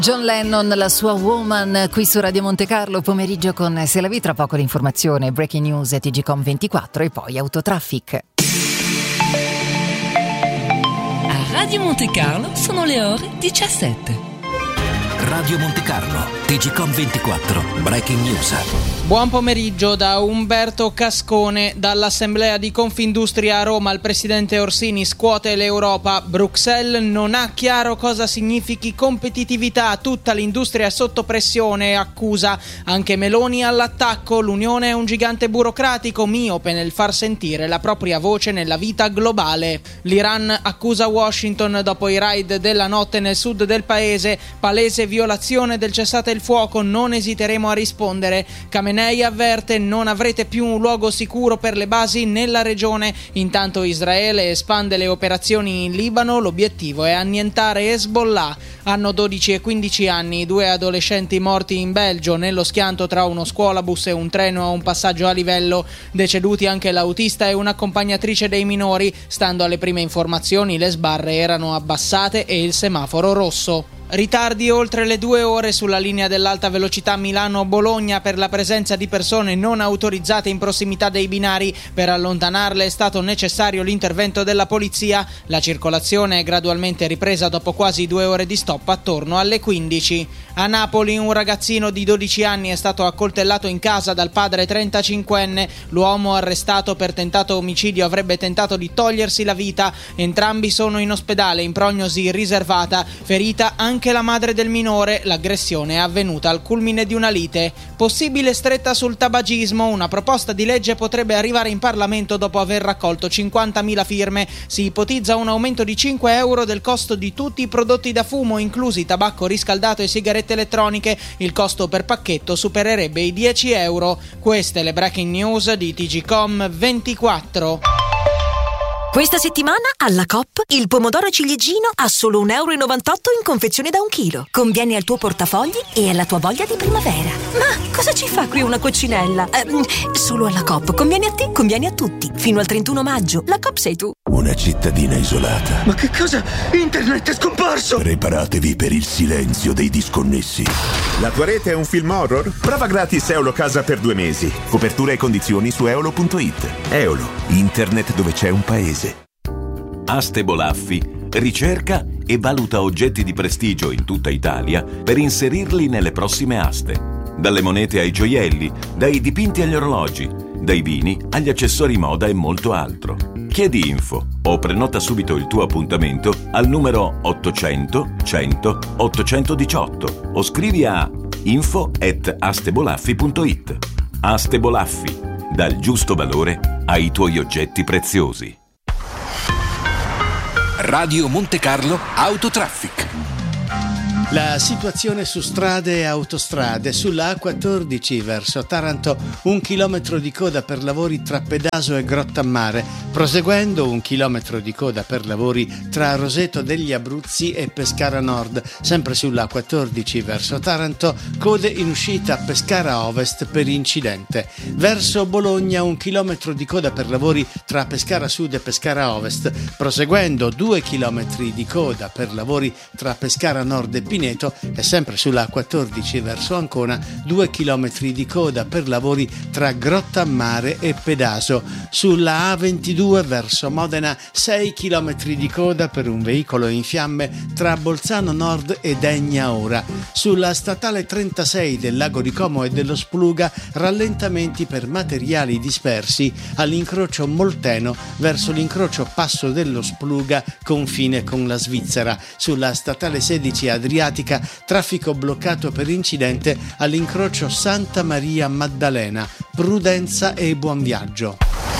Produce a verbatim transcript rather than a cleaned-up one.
John Lennon, la sua Woman, qui su Radio Monte Carlo, pomeriggio con Se la vi, tra poco l'informazione, breaking news e T G Com ventiquattro e poi Autotraffic. A Radio Monte Carlo sono le ore diciassette. Radio Monte Carlo, T G Com ventiquattro, breaking news. Buon pomeriggio da Umberto Cascone. Dall'Assemblea di Confindustria a Roma il presidente Orsini scuote l'Europa. Bruxelles non ha chiaro cosa significhi competitività, tutta l'industria è sotto pressione, accusa. Anche Meloni all'attacco, l'Unione è un gigante burocratico miope nel far sentire la propria voce nella vita globale. L'Iran accusa Washington dopo i raid della notte nel sud del paese, palese violazione del cessate il fuoco, non esiteremo a rispondere. Khamenei avverte: non avrete più un luogo sicuro per le basi nella regione. Intanto Israele espande le operazioni in Libano, l'obiettivo è annientare Hezbollah. Hanno dodici e quindici anni, due adolescenti morti in Belgio nello schianto tra uno scuolabus e un treno a un passaggio a livello. Deceduti anche l'autista e un'accompagnatrice dei minori. Stando alle prime informazioni le sbarre erano abbassate e il semaforo rosso. Ritardi oltre le due ore sulla linea dell'alta velocità Milano-Bologna per la presenza di persone non autorizzate in prossimità dei binari. Per allontanarle è stato necessario l'intervento della polizia. La circolazione è gradualmente ripresa dopo quasi due ore di stop attorno alle quindici. A Napoli un ragazzino di dodici anni è stato accoltellato in casa dal padre trentacinquenne. L'uomo arrestato per tentato omicidio avrebbe tentato di togliersi la vita. Entrambi sono in ospedale in prognosi riservata, ferita anche Anche la madre del minore. L'aggressione è avvenuta al culmine di una lite. Possibile stretta sul tabagismo. Una proposta di legge potrebbe arrivare in Parlamento dopo aver raccolto cinquantamila firme. Si ipotizza un aumento di cinque euro del costo di tutti i prodotti da fumo, inclusi tabacco riscaldato e sigarette elettroniche. Il costo per pacchetto supererebbe i dieci euro. Queste le breaking news di T G Com ventiquattro. Questa settimana alla Coop il pomodoro ciliegino a solo un euro e novantotto in confezione da un chilo. Conviene al tuo portafogli e alla tua voglia di primavera. Ma cosa ci fa qui una coccinella? Eh, solo alla Coop. Conviene a te, conviene a tutti. Fino al trentuno maggio. La Coop sei tu. Una cittadina isolata. Ma che cosa? Internet è scomparso! Preparatevi per il silenzio dei disconnessi. La tua rete è un film horror? Prova gratis Eolo Casa per due mesi. Copertura e condizioni su eolo punto it. Eolo, internet dove c'è un paese. Aste Bolaffi ricerca e valuta oggetti di prestigio in tutta Italia per inserirli nelle prossime aste. Dalle monete ai gioielli, dai dipinti agli orologi, dai vini agli accessori moda e molto altro. Chiedi info o prenota subito il tuo appuntamento al numero ottocento cento ottocentodiciotto o scrivi a info at astebolaffi punto it. Aste Bolaffi, dal giusto valore ai tuoi oggetti preziosi. Radio Monte Carlo Autotraffic. La situazione su strade e autostrade. Sulla A quattordici verso Taranto un chilometro di coda per lavori tra Pedaso e Grottammare, proseguendo un chilometro di coda per lavori tra Roseto degli Abruzzi e Pescara Nord. Sempre sulla A quattordici verso Taranto code in uscita a Pescara Ovest per incidente. Verso Bologna un chilometro di coda per lavori tra Pescara Sud e Pescara Ovest, proseguendo due chilometri di coda per lavori tra Pescara Nord e Pineto. E sempre sulla A quattordici verso Ancona due chilometri di coda per lavori tra Grottammare e Pedaso. Sulla A ventidue verso Modena sei chilometri di coda per un veicolo in fiamme tra Bolzano Nord e Degna Ora. Sulla statale trentasei del Lago di Como e dello Spluga rallentamenti per materiali dispersi all'incrocio Molteno verso l'incrocio Passo dello Spluga confine con la Svizzera. Sulla statale sedici Adriatica traffico bloccato per incidente all'incrocio Santa Maria Maddalena. Prudenza e buon viaggio.